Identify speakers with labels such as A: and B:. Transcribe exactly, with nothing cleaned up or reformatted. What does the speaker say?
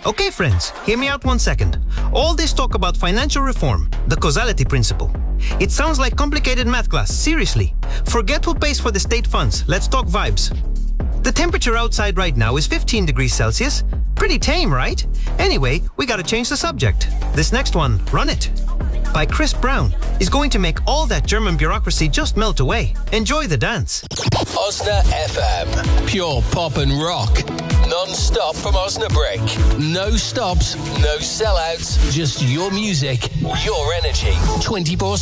A: Okay, friends, hear me out one second. All this talk about financial reform, the causality principle. It sounds like complicated math class, seriously. Forget who pays for the state funds, let's talk vibes. The temperature outside right now is fifteen degrees Celsius. Pretty tame, right? Anyway, we gotta change the subject. This next one, Run It, by Chris Brown, is going to make all that German bureaucracy just melt away. Enjoy the dance.
B: Osna F M. Pure pop and rock. Non-stop from Osnabrück. No stops, no sellouts. Just your music, your energy. twenty-four